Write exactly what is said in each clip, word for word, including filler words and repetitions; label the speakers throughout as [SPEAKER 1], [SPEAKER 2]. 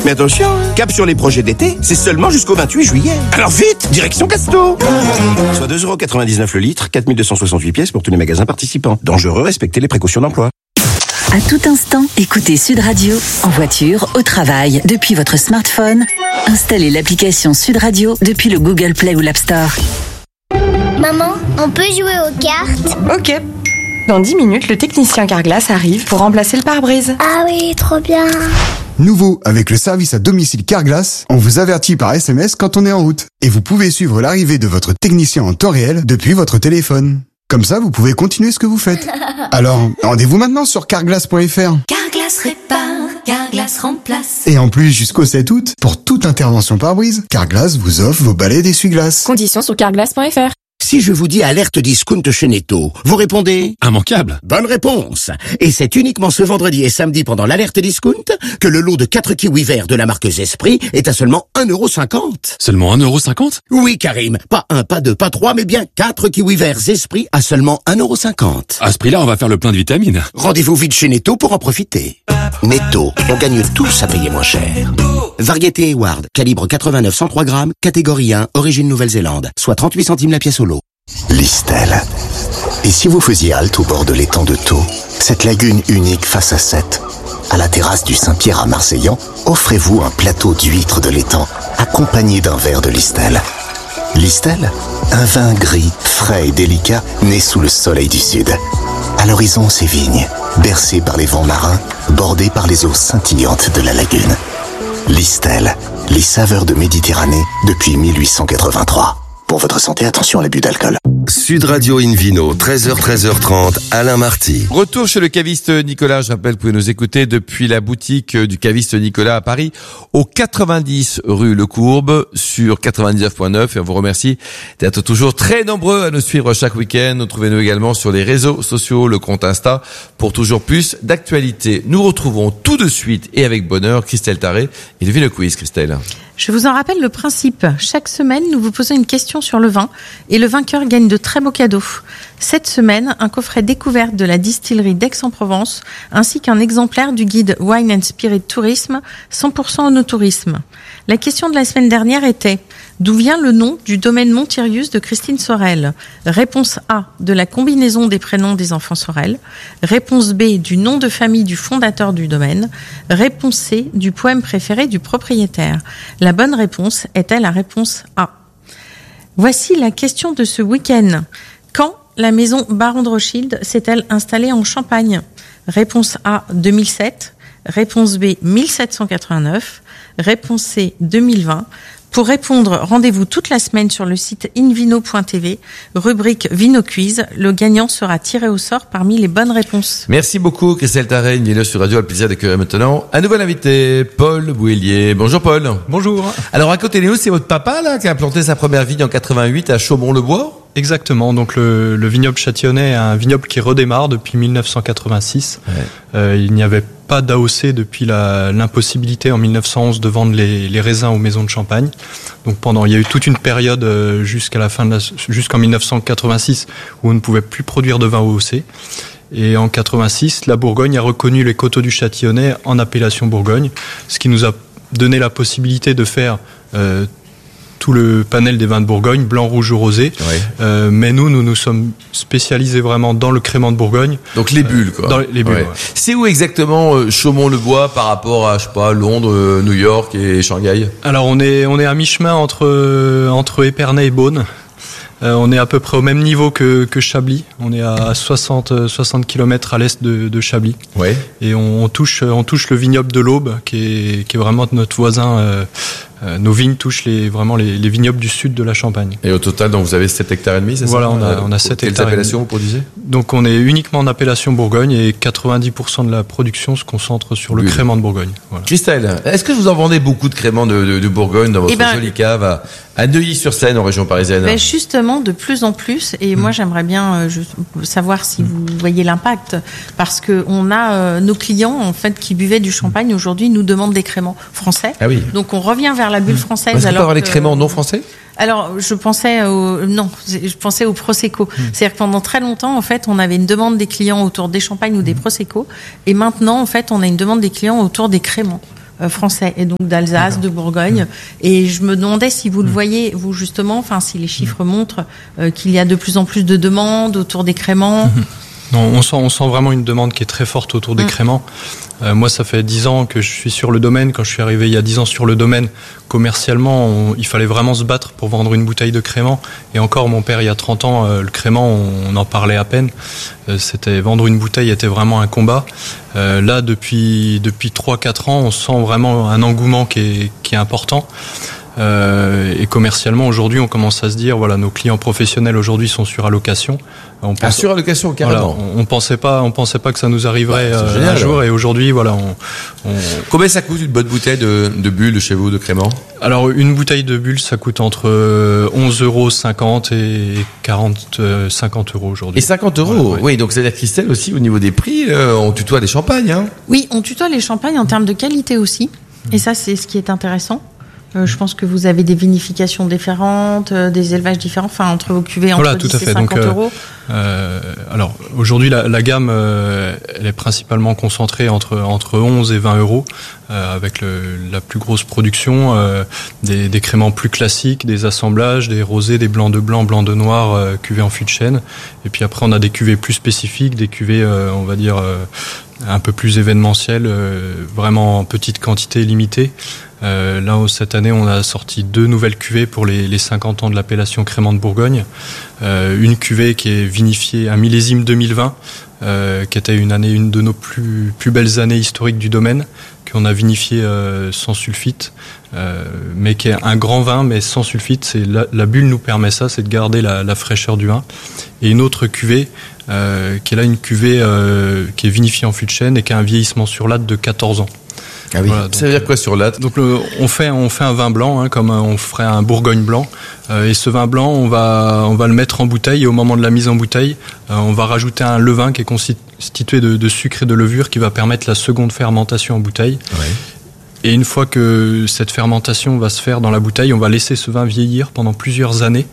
[SPEAKER 1] Mais attention, cap sur les projets d'été, c'est seulement jusqu'au vingt-huit juillet. Alors vite, direction Casto. Soit deux euros quatre-vingt-dix-neuf le litre, quatre mille deux cent soixante-huit pièces pour tous les magasins participants. Dangereux, respectez les précautions d'emploi.
[SPEAKER 2] À tout instant, écoutez Sud Radio, en voiture, au travail, depuis votre smartphone. Installez l'application Sud Radio depuis le Google Play ou l'App Store.
[SPEAKER 3] Maman, on peut jouer aux cartes?
[SPEAKER 4] Ok. Dans dix minutes, le technicien Carglass arrive pour remplacer le pare-brise.
[SPEAKER 3] Ah oui, trop bien.
[SPEAKER 5] Nouveau, avec le service à domicile Carglass, on vous avertit par S M S quand on est en route. Et vous pouvez suivre l'arrivée de votre technicien en temps réel depuis votre téléphone. Comme ça, vous pouvez continuer ce que vous faites. Alors, rendez-vous maintenant sur carglass point f r.
[SPEAKER 6] Carglass répare, Carglass remplace.
[SPEAKER 5] Et en plus, jusqu'au sept août, pour toute intervention pare-brise, Carglass vous offre vos balais d'essuie-glace.
[SPEAKER 4] Conditions sur carglass point f r.
[SPEAKER 1] Si je vous dis alerte discount chez Netto, vous répondez
[SPEAKER 7] immanquable.
[SPEAKER 1] Bonne réponse. Et c'est uniquement ce vendredi et samedi pendant l'alerte discount que le lot de quatre kiwis verts de la marque Zespri est à seulement un euro cinquante.
[SPEAKER 7] Seulement un euro cinquante?
[SPEAKER 1] Oui, Karim. Pas un, pas deux, pas trois, mais bien quatre kiwis verts Zespri à seulement un euro cinquante.
[SPEAKER 7] À ce prix-là, on va faire le plein de vitamines.
[SPEAKER 1] Rendez-vous vite chez Netto pour en profiter. Netto, on gagne tous à payer moins cher. Variété Hayward, calibre quatre-vingt-neuf cent trois grammes, catégorie un, origine Nouvelle-Zélande, soit trente-huit centimes la pièce au lot.
[SPEAKER 8] Listel. Et si vous faisiez halte au bord de l'étang de Thau, cette lagune unique face à Sète, à la terrasse du Saint-Pierre à Marseillan, offrez-vous un plateau d'huîtres de l'étang, accompagné d'un verre de Listel. Listel, un vin gris, frais et délicat, né sous le soleil du sud. À l'horizon, ses vignes, bercées par les vents marins, bordées par les eaux scintillantes de la lagune. Listel, les saveurs de Méditerranée depuis mille huit cent quatre-vingt-trois. Pour votre santé, attention à l'abus d'alcool.
[SPEAKER 9] Sud Radio Invino, treize heures, treize heures trente, Alain Marty.
[SPEAKER 10] Retour chez le caviste Nicolas. Je rappelle, vous pouvez nous écouter depuis la boutique du caviste Nicolas à Paris, au quatre-vingt-dix rue Le Courbe, sur quatre-vingt-dix-neuf point neuf. Et on vous remercie d'être toujours très nombreux à nous suivre chaque week-end. Nous trouvez-nous également sur les réseaux sociaux, le compte Insta, pour toujours plus d'actualités. Nous retrouvons tout de suite et avec bonheur Christelle Taré. Il vit le quiz, Christelle.
[SPEAKER 11] Je vous en rappelle le principe. Chaque semaine, nous vous posons une question sur le vin et le vainqueur gagne de très beaux cadeaux. Cette semaine, un coffret découverte de la distillerie d'Aix-en-Provence ainsi qu'un exemplaire du guide Wine and Spirit Tourisme cent pour cent Onotourisme. La question de la semaine dernière était: d'où vient le nom du domaine Montirius de Christine Sorel? Réponse A, de la combinaison des prénoms des enfants Sorel. Réponse B, du nom de famille du fondateur du domaine. Réponse C, du poème préféré du propriétaire. La bonne réponse était la réponse A. Voici la question de ce week-end. Quand la maison Baron de Rothschild s'est-elle installée en Champagne? Réponse A, deux mille sept. Réponse B, mille sept cent quatre-vingt-neuf. Réponse C, deux mille vingt. Pour répondre, rendez-vous toute la semaine sur le site invino point t v, rubrique Vino Quiz. Le gagnant sera tiré au sort parmi les bonnes réponses.
[SPEAKER 10] Merci beaucoup, Christelle Taré, Nino sur Radio. A le plaisir d'accueillir maintenant un nouvel invité, Paul Bouillier. Bonjour, Paul.
[SPEAKER 12] Bonjour.
[SPEAKER 10] Alors, racontez-nous, c'est votre papa, là, qui a planté sa première vigne en quatre-vingt-huit à Chaumont-le-Bois?
[SPEAKER 12] Exactement. Donc, le, le vignoble châtillonnais est un vignoble qui redémarre depuis mille neuf cent quatre-vingt-six. Ouais. Euh, il n'y avait pas d'A O C depuis la, l'impossibilité en mille neuf cent onze de vendre les, les raisins aux maisons de champagne. Donc pendant, il y a eu toute une période euh, jusqu'à la fin de la, jusqu'en mille neuf cent quatre-vingt-six où on ne pouvait plus produire de vin O C. Et en quatre-vingt-six, la Bourgogne a reconnu les coteaux du Châtillonnais en appellation Bourgogne, ce qui nous a donné la possibilité de faire euh, tout le panel des vins de Bourgogne, blanc, rouge ou rosé. Ouais. Euh, mais nous, nous nous sommes spécialisés vraiment dans le crément de Bourgogne.
[SPEAKER 10] Donc les bulles, quoi.
[SPEAKER 12] Dans les bulles, ouais. Ouais.
[SPEAKER 10] C'est où exactement euh, Chaumont-le-Bois par rapport à, je sais pas, Londres, euh, New York et Shanghai?
[SPEAKER 12] Alors on est on est à mi-chemin entre euh, entre Épernay et Beaune. Euh, on est à peu près au même niveau que que Chablis. On est à soixante kilomètres à l'est de, de Chablis.
[SPEAKER 10] Ouais.
[SPEAKER 12] Et on, on touche on touche le vignoble de l'Aube, qui est qui est vraiment notre voisin. Euh, Euh, nos vignes touchent les, vraiment les, les vignobles du sud de la Champagne.
[SPEAKER 10] Et au total, donc vous avez sept hectares et demi, c'est
[SPEAKER 12] voilà,
[SPEAKER 10] ça?
[SPEAKER 12] Voilà, on a, on a sept hectares.
[SPEAKER 10] Quelles appellations vous produisez?
[SPEAKER 12] Donc on est uniquement en appellation Bourgogne et quatre-vingt-dix pour cent de la production se concentre sur le oui. crément de Bourgogne. Voilà.
[SPEAKER 10] Christelle, est-ce que vous en vendez beaucoup de créments de, de, de Bourgogne dans votre eh ben, jolie cave à, à Neuilly-sur-Seine en région parisienne?
[SPEAKER 11] Ben justement, de plus en plus. Et mmh. moi, j'aimerais bien euh, je, savoir si mmh. vous voyez l'impact, parce que on a euh, nos clients en fait qui buvaient du champagne aujourd'hui nous demandent des créments français.
[SPEAKER 10] Ah oui.
[SPEAKER 11] Donc on revient vers la bulle française.
[SPEAKER 10] Est-ce qu'on peut avoir les créments non français?
[SPEAKER 11] Alors, je pensais au, non, je pensais au Prosecco. Mmh. C'est-à-dire que pendant très longtemps, en fait, on avait une demande des clients autour des champagnes ou des Prosecco. Et maintenant, en fait, on a une demande des clients autour des créments. euh, français et donc d'Alsace, de Bourgogne. Et je me demandais si vous le voyez, vous justement, enfin si les chiffres montrent euh, qu'il y a de plus en plus de demandes autour des créments.
[SPEAKER 12] Non, on sent, on sent vraiment une demande qui est très forte autour des mmh. créments. Euh, moi, ça fait dix ans que je suis sur le domaine. Quand je suis arrivé il y a dix ans sur le domaine, commercialement, on, il fallait vraiment se battre pour vendre une bouteille de crément. Et encore, mon père, il y a trente ans, euh, le crément, on, on en parlait à peine. Euh, c'était vendre une bouteille était vraiment un combat. Euh, là, depuis depuis trois quatre ans, on sent vraiment un engouement qui est qui est important. Euh, et commercialement aujourd'hui on commence à se dire voilà, nos clients professionnels aujourd'hui sont sur allocation. On pense,
[SPEAKER 10] ah, sur allocation carrément.
[SPEAKER 12] Voilà, on, on pensait pas on pensait pas que ça nous arriverait bah, euh, génial, un jour alors. Et aujourd'hui voilà on, on...
[SPEAKER 10] Combien ça coûte une bonne bouteille de, de Bulle de chez vous de crément?
[SPEAKER 12] Alors une bouteille de Bulle ça coûte entre onze euros cinquante et quarante cinquante euros aujourd'hui.
[SPEAKER 10] Et cinquante euros. Ouais, ouais. Oui, donc c'est-à-dire Christelle aussi au niveau des prix euh, on tutoie les champagnes hein.
[SPEAKER 11] Oui, on tutoie les champagnes en termes de qualité aussi. Et ça c'est ce qui est intéressant. Euh, je pense que vous avez des vinifications différentes, euh, des élevages différents, enfin entre vos cuvées entre
[SPEAKER 12] voilà,
[SPEAKER 11] dix
[SPEAKER 12] tout à fait.
[SPEAKER 11] et cinquante
[SPEAKER 12] Donc,
[SPEAKER 11] euros.
[SPEAKER 12] Euh, alors aujourd'hui la, la gamme euh, elle est principalement concentrée entre entre onze et vingt euros euh, avec le, la plus grosse production, euh, des, des créments plus classiques, des assemblages, des rosés, des blancs de blanc, blancs de noir, euh, cuvées en fût de chêne. Et puis après on a des cuvées plus spécifiques, des cuvées euh, on va dire euh, un peu plus événementielles, euh, vraiment en petite quantité limitée. Euh, là, cette année, on a sorti deux nouvelles cuvées pour les, les cinquante ans de l'appellation Crémant de Bourgogne. Euh, une cuvée qui est vinifiée, un millésime deux mille vingt, euh, qui était une année, une de nos plus, plus belles années historiques du domaine, qu'on a vinifié euh, sans sulfite, euh, mais qui est un grand vin, mais sans sulfite. C'est la, la bulle nous permet ça, c'est de garder la, la fraîcheur du vin. Et une autre cuvée, euh, qui est là une cuvée euh, qui est vinifiée en fût de chêne et qui a un vieillissement sur latte de quatorze ans.
[SPEAKER 10] Ah oui. Voilà, donc, ça veut dire quoi sur latte?
[SPEAKER 12] Donc le, on fait on fait un vin blanc hein, comme on ferait un Bourgogne blanc euh, et ce vin blanc on va on va le mettre en bouteille et au moment de la mise en bouteille euh, on va rajouter un levain qui est constitué de, de sucre et de levure qui va permettre la seconde fermentation en bouteille. Ouais. Et une fois que cette fermentation va se faire dans la bouteille, on va laisser ce vin vieillir pendant plusieurs années.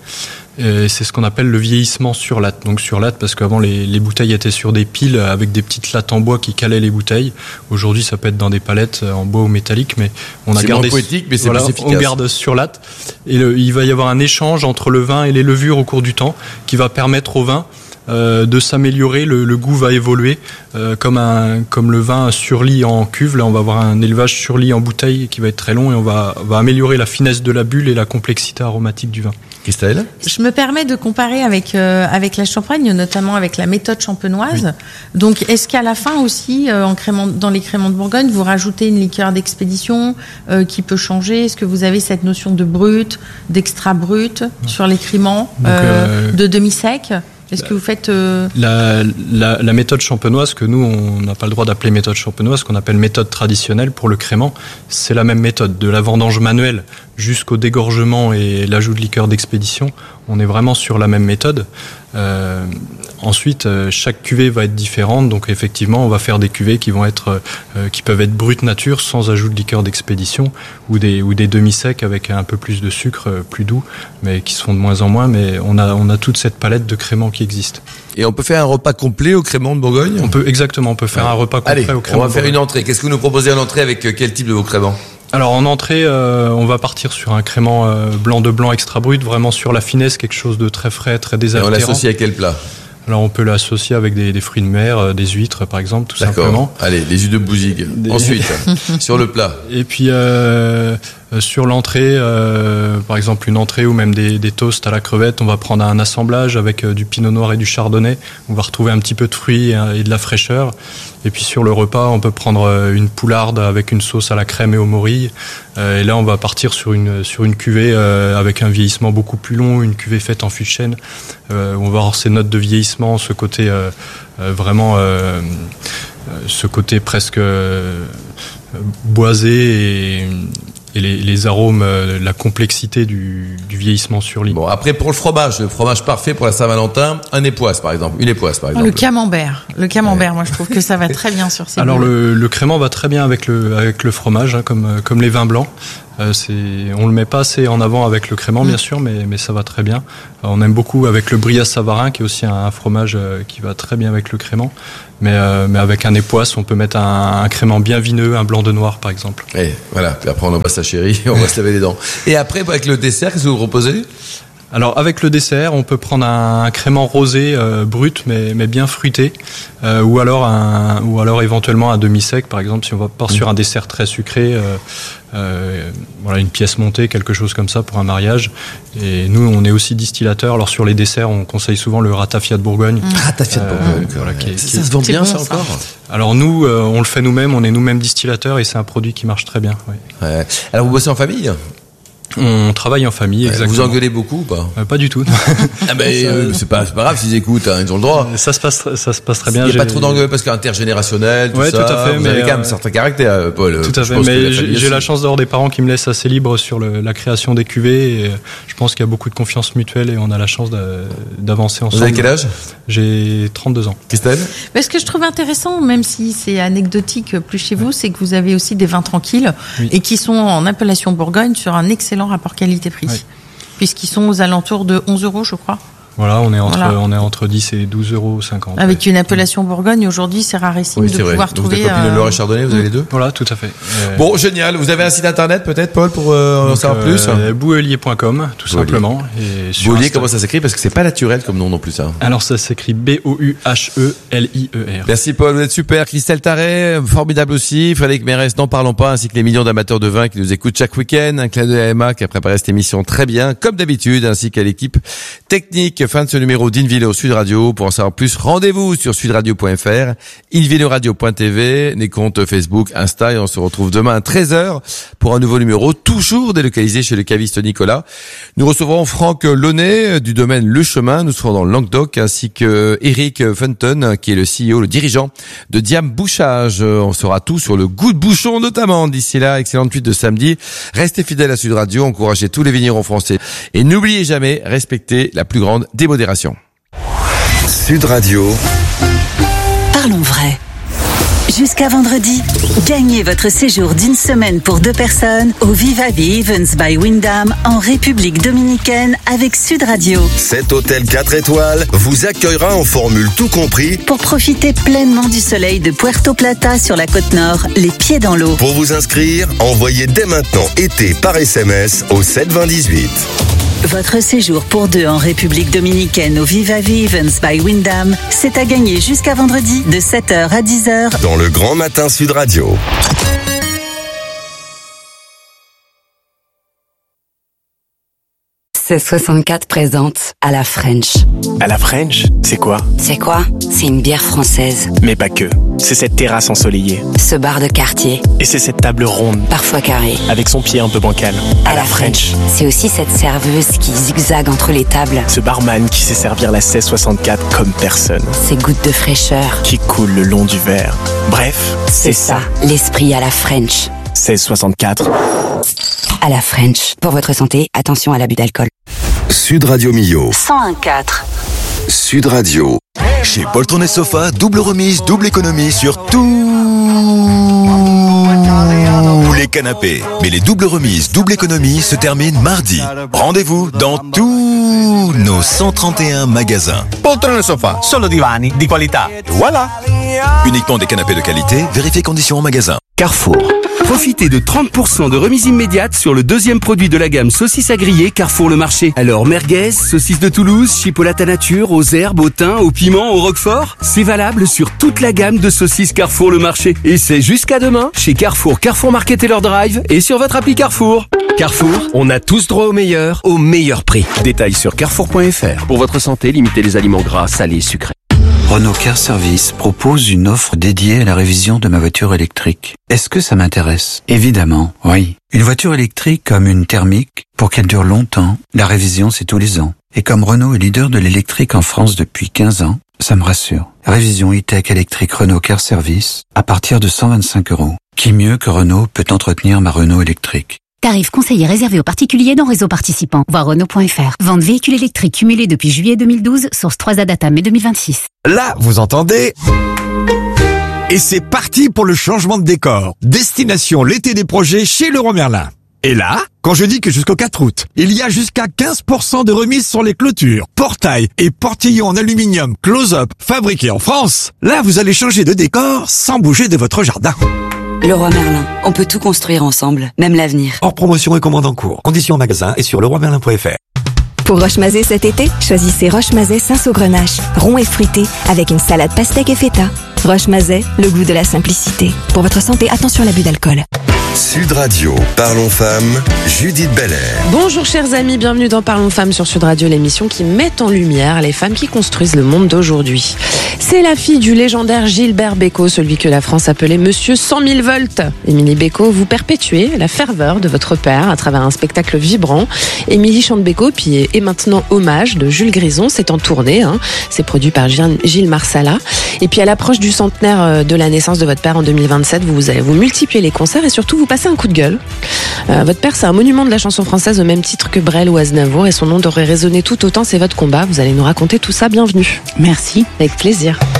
[SPEAKER 12] Et c'est ce qu'on appelle le vieillissement sur latte. Donc sur latte parce qu'avant les, les bouteilles étaient sur des piles avec des petites lattes en bois qui calaient les bouteilles. Aujourd'hui ça peut être dans des palettes en bois ou métallique, mais on a
[SPEAKER 10] c'est
[SPEAKER 12] gardé.
[SPEAKER 10] C'est moins poétique, mais c'est
[SPEAKER 12] voilà,
[SPEAKER 10] plus efficace.
[SPEAKER 12] On garde sur latte et le, il va y avoir un échange entre le vin et les levures au cours du temps qui va permettre au vin Euh, de s'améliorer, le, le goût va évoluer euh, comme un comme le vin sur lit en cuve. Là, on va avoir un élevage sur lit en bouteille qui va être très long et on va va améliorer la finesse de la bulle et la complexité aromatique du vin.
[SPEAKER 10] Christelle ?
[SPEAKER 11] Je me permets de comparer avec euh, avec la Champagne, notamment avec la méthode champenoise. Oui. Donc, est-ce qu'à la fin aussi, euh, en crémant, dans les créments de Bourgogne, vous rajoutez une liqueur d'expédition euh, qui peut changer? Est-ce que vous avez cette notion de brut, d'extra brut oui. sur les créments, euh, euh... de demi-sec? Est-ce que vous faites euh...
[SPEAKER 12] la, la, la méthode champenoise que nous on n'a pas le droit d'appeler méthode champenoise, qu'on appelle méthode traditionnelle pour le crément, c'est la même méthode de la vendange manuelle jusqu'au dégorgement et l'ajout de liqueur d'expédition. On est vraiment sur la même méthode. Euh, ensuite, chaque cuvée va être différente, donc effectivement, on va faire des cuvées qui vont être, euh, qui peuvent être brutes nature sans ajout de liqueur d'expédition, ou des ou des demi-secs avec un peu plus de sucre, plus doux, mais qui se font de moins en moins. Mais on a on a toute cette palette de créments qui existe.
[SPEAKER 10] Et on peut faire un repas complet au crément de Bourgogne?
[SPEAKER 12] On peut exactement, on peut faire ouais. un repas complet
[SPEAKER 10] Allez,
[SPEAKER 12] au crément.
[SPEAKER 10] On va faire une entrée. Qu'est-ce que vous nous proposez en entrée avec quel type de vos créments?
[SPEAKER 12] Alors en entrée, euh, on va partir sur un crément euh, blanc de blanc extra brut, vraiment sur la finesse, quelque chose de très frais, très désaltérant.
[SPEAKER 10] Et on l'associe à quel plat?
[SPEAKER 12] Alors on peut l'associer avec des, des fruits de mer, euh, des huîtres par exemple, tout
[SPEAKER 10] D'accord.
[SPEAKER 12] simplement.
[SPEAKER 10] Allez, les huîtres de Bouzigues. Des... Ensuite, sur le plat.
[SPEAKER 12] Et puis euh, sur l'entrée, euh, par exemple une entrée ou même des, des toasts à la crevette, on va prendre un assemblage avec euh, du pinot noir et du chardonnay. On va retrouver un petit peu de fruits et, et de la fraîcheur. Et puis sur le repas, on peut prendre euh, une poularde avec une sauce à la crème et aux morilles. Euh, et là, on va partir sur une sur une cuvée euh, avec un vieillissement beaucoup plus long, une cuvée faite en fût de chêne. Euh, on va avoir ces notes de vieillissement, ce côté euh, euh, vraiment, euh, ce côté presque euh, boisé et et les, les arômes, euh, la complexité du, du vieillissement sur lit.
[SPEAKER 10] Bon, après pour le fromage, le fromage parfait pour la Saint-Valentin, un époisse par exemple, une époisse par exemple.
[SPEAKER 11] Le camembert, le camembert, ouais. Moi je trouve que ça va très bien sur ces.
[SPEAKER 12] Alors le, le crément va très bien avec le avec le fromage, hein, comme comme les vins blancs. Euh, c'est, on le met pas assez en avant avec le crément, bien sûr, mais, mais ça va très bien. Euh, on aime beaucoup avec le brie à Savarin, qui est aussi un, un fromage euh, qui va très bien avec le crément. Mais, euh, mais avec un époisse, on peut mettre un, un crément bien vineux, un blanc de noir, par exemple.
[SPEAKER 10] Et voilà. Puis après, on embrasse la chérie, on va se laver les dents. Et après, avec le dessert, qu'est-ce que vous proposez?
[SPEAKER 12] Alors avec le dessert, on peut prendre un crément rosé euh, brut mais mais bien fruité, euh, ou alors un ou alors éventuellement un demi-sec, par exemple, si on va pas mmh. sur un dessert très sucré, euh, euh, voilà, une pièce montée, quelque chose comme ça pour un mariage. Et nous, on est aussi distillateur. Alors sur les desserts, on conseille souvent le ratafia de Bourgogne.
[SPEAKER 10] Mmh. Ratafia de Bourgogne. Euh, voilà, qui est,
[SPEAKER 12] ça,
[SPEAKER 10] qui est, ça se vend bien, bon, ça encore.
[SPEAKER 12] Alors nous, euh, on le fait nous-mêmes. On est nous-mêmes distillateurs et c'est un produit qui marche très bien. Oui.
[SPEAKER 10] Ouais. Alors vous bossez en famille?
[SPEAKER 12] On travaille en famille,
[SPEAKER 10] ouais,
[SPEAKER 12] exactement.
[SPEAKER 10] Vous engueulez beaucoup ou pas?
[SPEAKER 12] euh, Pas du tout.
[SPEAKER 10] Ah ben euh, c'est pas c'est pas grave s'ils écoutent, hein, ils ont le droit.
[SPEAKER 12] Ça se passe ça se passe très bien.
[SPEAKER 10] Il n'y a pas trop d'engueulés parce qu'intergénérationnel, tout
[SPEAKER 12] ouais,
[SPEAKER 10] ça.
[SPEAKER 12] tout à fait.
[SPEAKER 10] Vous
[SPEAKER 12] mais
[SPEAKER 10] avez quand même
[SPEAKER 12] euh,
[SPEAKER 10] certains caractères, Paul.
[SPEAKER 12] Tout à fait. Mais j'ai, j'ai la chance d'avoir des parents qui me laissent assez libre sur le, la création des cuvées. Et je pense qu'il y a beaucoup de confiance mutuelle et on a la chance de, d'avancer ensemble.
[SPEAKER 10] Vous avez quel âge?
[SPEAKER 12] J'ai trente-deux ans.
[SPEAKER 10] Christelle?
[SPEAKER 11] Mais ce que je trouve intéressant, même si c'est anecdotique plus chez vous, c'est que vous avez aussi des vins tranquilles oui. et qui sont en appellation Bourgogne sur un excellent rapport qualité-prix. Oui. Puisqu'ils sont aux alentours de onze euros, je crois.
[SPEAKER 12] Voilà, on est entre, voilà. on est entre dix et douze euros cinquante.
[SPEAKER 11] Avec une appellation Bourgogne, aujourd'hui, c'est rarissime
[SPEAKER 10] oui,
[SPEAKER 11] de
[SPEAKER 10] c'est
[SPEAKER 11] pouvoir
[SPEAKER 10] vrai.
[SPEAKER 11] trouver.
[SPEAKER 10] Donc, des copines de Loire et Chardonnay, vous avez les deux?
[SPEAKER 12] Voilà, tout à fait. Euh...
[SPEAKER 10] Bon, génial. Vous avez un site internet, peut-être, Paul, pour euh, en savoir plus?
[SPEAKER 12] Euh, bouhelier point com, tout Bouhelier. simplement. Et
[SPEAKER 10] Bouhelier, Insta... comment ça s'écrit? Parce que c'est pas naturel comme nom non plus, ça.
[SPEAKER 12] Alors, ça s'écrit B O U H E L I E R.
[SPEAKER 10] Merci, Paul. Vous êtes super. Christelle Tarret, formidable aussi. Frédéric Mérès, n'en parlons pas, ainsi que les millions d'amateurs de vin qui nous écoutent chaque week-end. Un clin d'œil à Emma qui a préparé cette émission très bien, comme d'habitude, ainsi qu'à l'équipe technique. Fin de ce numéro d'Invino Sud Radio. Pour en savoir plus, rendez-vous sur sudradio point f r, invinoradio point t v, les comptes Facebook, Insta, et on se retrouve demain à treize heures pour un nouveau numéro, toujours délocalisé chez le caviste Nicolas. Nous recevrons Franck Launay du domaine Le Chemin, nous serons dans le Languedoc, ainsi que Eric Fenton, qui est le C E O, le dirigeant de Diam Bouchage. On saura tout sur le goût de bouchon notamment. D'ici là, excellente suite de samedi. Restez fidèles à Sud Radio, encouragez tous les vignerons français. Et n'oubliez jamais, respectez la plus grande démodération.
[SPEAKER 9] Sud Radio.
[SPEAKER 2] Parlons vrai. Jusqu'à vendredi, gagnez votre séjour d'une semaine pour deux personnes au Vivavi Events by Wyndham en République Dominicaine avec Sud Radio.
[SPEAKER 9] Cet hôtel quatre étoiles vous accueillera en formule tout compris
[SPEAKER 2] pour profiter pleinement du soleil de Puerto Plata sur la côte nord, les pieds dans l'eau.
[SPEAKER 9] Pour vous inscrire, envoyez dès maintenant été par S M S au sept vingt dix-huit.
[SPEAKER 2] Votre séjour pour deux en République Dominicaine au Vivavi Events by Wyndham, c'est à gagner jusqu'à vendredi de sept heures à dix heures
[SPEAKER 9] dans le Grand Matin Sud Radio.
[SPEAKER 13] seize soixante-quatre présente à la French.
[SPEAKER 14] À la French, c'est quoi?
[SPEAKER 13] C'est quoi? C'est une bière française.
[SPEAKER 14] Mais pas que. C'est cette terrasse ensoleillée.
[SPEAKER 13] Ce bar de quartier.
[SPEAKER 14] Et c'est cette table ronde.
[SPEAKER 13] Parfois carrée.
[SPEAKER 14] Avec son pied un peu bancal.
[SPEAKER 13] À, à la, la French. French. C'est aussi cette serveuse qui zigzague entre les tables.
[SPEAKER 14] Ce barman qui sait servir la seize soixante-quatre comme personne.
[SPEAKER 13] Ces gouttes de fraîcheur.
[SPEAKER 14] Qui coulent le long du verre. Bref, c'est, c'est ça.
[SPEAKER 13] ça. L'esprit à la French.
[SPEAKER 14] seize soixante-quatre.
[SPEAKER 13] À la French. Pour votre santé, attention à l'abus d'alcool.
[SPEAKER 9] Sud Radio Millau.
[SPEAKER 2] cent un virgule quatre.
[SPEAKER 9] Sud Radio.
[SPEAKER 15] Chez Poltron et Sofa, double remise, double économie sur tous les canapés. Mais les doubles remises, double économie se terminent mardi. Rendez-vous dans tous nos cent trente et un magasins.
[SPEAKER 16] Poltron et Sofa, solo divani di qualità. Voilà.
[SPEAKER 15] Uniquement des canapés de qualité, vérifiez conditions en magasin.
[SPEAKER 17] Carrefour. Profitez de trente pour cent de remise immédiate sur le deuxième produit de la gamme saucisses à griller Carrefour le Marché. Alors merguez, saucisses de Toulouse, chipolata nature, aux herbes, au thym, au piment, au roquefort. C'est valable sur toute la gamme de saucisses Carrefour le Marché. Et c'est jusqu'à demain chez Carrefour, Carrefour Market et leur drive et sur votre appli Carrefour. Carrefour, on a tous droit au meilleur, au meilleur prix. Détails sur carrefour point f r. Pour votre santé, limitez les aliments gras, salés, sucrés.
[SPEAKER 18] Renault Car Service propose une offre dédiée à la révision de ma voiture électrique. Est-ce que ça m'intéresse? Évidemment, oui. Une voiture électrique comme une thermique, pour qu'elle dure longtemps, la révision c'est tous les ans. Et comme Renault est leader de l'électrique en France depuis quinze ans, ça me rassure. Révision e-tech électrique Renault Car Service à partir de cent vingt-cinq euros. Qui mieux que Renault peut entretenir ma Renault électrique?
[SPEAKER 19] Tarif conseillé réservé aux particuliers dans réseau participant. Voir Renault point f r. Vente véhicule électrique cumulé depuis juillet deux mille douze, source trois A Data mai deux mille vingt-six.
[SPEAKER 20] Là, vous entendez? Et c'est parti pour le changement de décor. Destination l'été des projets chez Leroy Merlin. Et là, quand je dis que jusqu'au quatre août, il y a jusqu'à quinze pour cent de remise sur les clôtures, portails et portillons en aluminium close-up fabriqués en France, là vous allez changer de décor sans bouger de votre jardin.
[SPEAKER 13] Leroy Merlin, on peut tout construire ensemble, même l'avenir.
[SPEAKER 20] Hors promotion et commande en cours. Conditions en magasin et sur leroy merlin point f r.
[SPEAKER 21] Pour Roche-Mazet cet été, choisissez Roche-Mazet Saint-Saugrenache, rond et fruité, avec une salade pastèque et feta. Roche-Mazet, le goût de la simplicité. Pour votre santé, attention à l'abus d'alcool.
[SPEAKER 9] Sud Radio, Parlons Femmes, Judith Belair.
[SPEAKER 22] Bonjour chers amis, bienvenue dans Parlons Femmes sur Sud Radio, l'émission qui met en lumière les femmes qui construisent le monde d'aujourd'hui. C'est la fille du légendaire Gilbert Bécaud, celui que la France appelait Monsieur cent mille volts. Émilie Bécaud, vous perpétuez la ferveur de votre père à travers un spectacle vibrant. Émilie chante Bécaud, puis et maintenant Hommage de Jules Grison, c'est en tournée, hein. C'est produit par Gilles Marsala. Et puis à l'approche du centenaire de la naissance de votre père en deux mille vingt-sept, vous allez vous multiplier les concerts et surtout vous passez un coup de gueule. Euh, votre père, c'est un monument de la chanson française au même titre que Brel ou Aznavour et son nom devrait résonner tout autant, c'est votre combat. Vous allez nous raconter tout ça, bienvenue.
[SPEAKER 2] Merci.
[SPEAKER 22] Avec plaisir.